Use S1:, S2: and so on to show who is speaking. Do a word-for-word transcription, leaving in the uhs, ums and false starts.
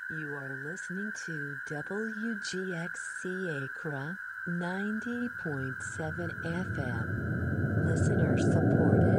S1: You are listening to W G X C Accra ninety point seven F M. Listener supported.